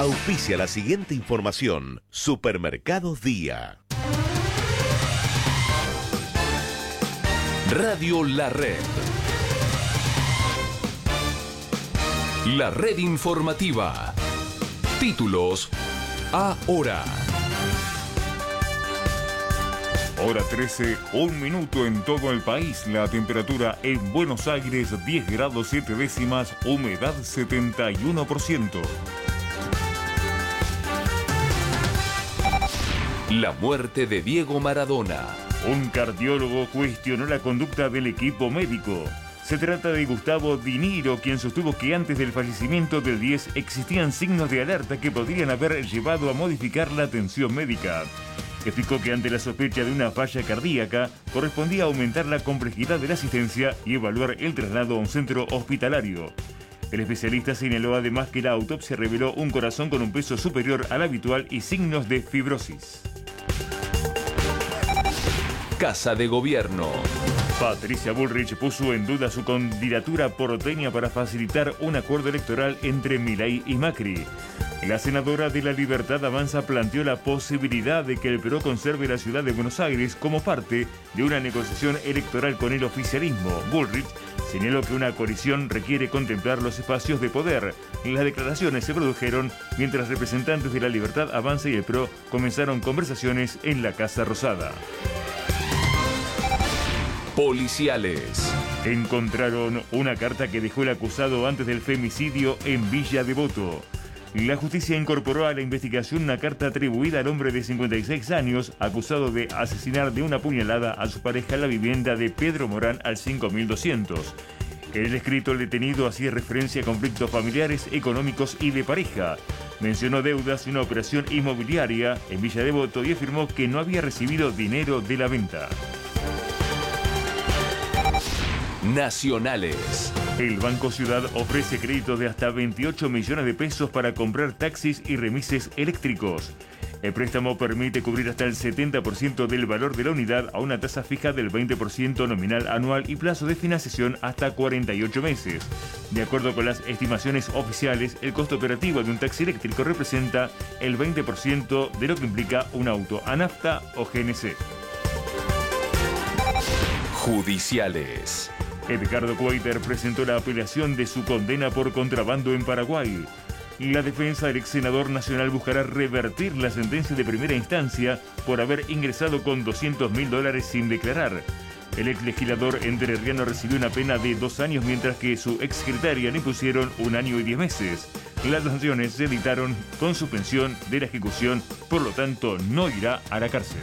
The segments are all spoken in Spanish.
Auspicia la siguiente información. Supermercados Día. Radio La Red. La red informativa. Títulos ahora. Hora 13, 1 minuto en todo el país. La temperatura en Buenos Aires 10 grados 7 décimas, humedad 71%. La muerte de Diego Maradona. Un cardiólogo cuestionó la conducta del equipo médico. Se trata de Gustavo Diniro, quien sostuvo que antes del fallecimiento del 10 existían signos de alerta que podrían haber llevado a modificar la atención médica. Explicó que ante la sospecha de una falla cardíaca, correspondía aumentar la complejidad de la asistencia y evaluar el traslado a un centro hospitalario. El especialista señaló además que la autopsia reveló un corazón con un peso superior al habitual y signos de fibrosis. Casa de Gobierno. Patricia Bullrich puso en duda su candidatura porteña para facilitar un acuerdo electoral entre Milei y Macri. La senadora de La Libertad Avanza planteó la posibilidad de que el PRO conserve la ciudad de Buenos Aires como parte de una negociación electoral con el oficialismo. Bullrich señaló que una coalición requiere contemplar los espacios de poder. Las declaraciones se produjeron mientras representantes de La Libertad Avanza y el PRO comenzaron conversaciones en la Casa Rosada. Policiales. Encontraron una carta que dejó el acusado antes del femicidio en Villa Devoto. La justicia incorporó a la investigación una carta atribuida al hombre de 56 años acusado de asesinar de una puñalada a su pareja en la vivienda de Pedro Morán al 5200. En el escrito, el detenido hacía referencia a conflictos familiares, económicos y de pareja. Mencionó deudas y una operación inmobiliaria en Villa Devoto y afirmó que no había recibido dinero de la venta. Nacionales. El Banco Ciudad ofrece créditos de hasta 28 millones de pesos para comprar taxis y remises eléctricos. El préstamo permite cubrir hasta el 70% del valor de la unidad a una tasa fija del 20% nominal anual y plazo de financiación hasta 48 meses. De acuerdo con las estimaciones oficiales, el costo operativo de un taxi eléctrico representa el 20% de lo que implica un auto a nafta o GNC. Judiciales. Edgardo Cuaiter presentó la apelación de su condena por contrabando en Paraguay. La defensa del ex senador nacional buscará revertir la sentencia de primera instancia por haber ingresado con $200.000 sin declarar. El ex legislador entrerriano recibió una pena de 2 años, mientras que su ex secretaria le impusieron 1 año y 10 meses. Las sanciones se dictaron con suspensión de la ejecución, por lo tanto no irá a la cárcel.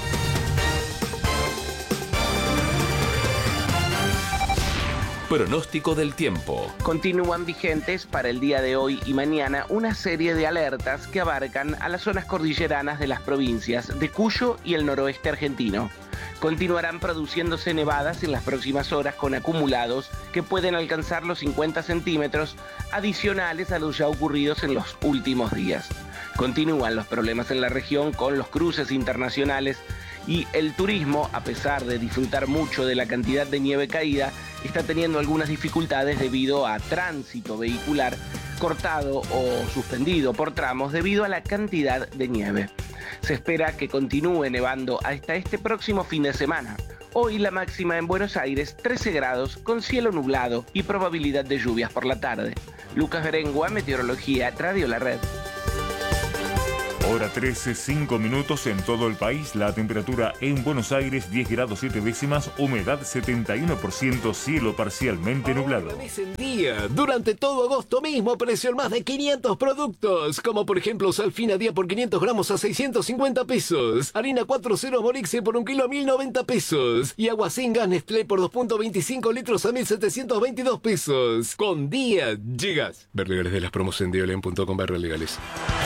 Pronóstico del tiempo. Continúan vigentes para el día de hoy y mañana una serie de alertas que abarcan a las zonas cordilleranas de las provincias de Cuyo y el noroeste argentino. Continuarán produciéndose nevadas en las próximas horas con acumulados que pueden alcanzar los 50 centímetros adicionales a los ya ocurridos en los últimos días. Continúan los problemas en la región con los cruces internacionales y el turismo, a pesar de disfrutar mucho de la cantidad de nieve caída, está teniendo algunas dificultades debido a tránsito vehicular cortado o suspendido por tramos debido a la cantidad de nieve. Se espera que continúe nevando hasta este próximo fin de semana. Hoy la máxima en Buenos Aires 13 grados con cielo nublado y probabilidad de lluvias por la tarde. Lucas Berengua, Meteorología, Radio La Red. Hora 13, 5 minutos en todo el país. La temperatura en Buenos Aires 10 grados 7 décimas, humedad 71%, cielo parcialmente nublado. Mes en día. Durante todo agosto mismo apareció en más de 500 productos, como por ejemplo sal fina día por 500 gramos a 650 pesos, harina 4.0 Morixe por 1 kilo a 1.090 pesos y agua sin gas Nestlé por 2.25 litros a 1.722 pesos. Con día llegas. Ver legales de las promos en diolen.com/legales.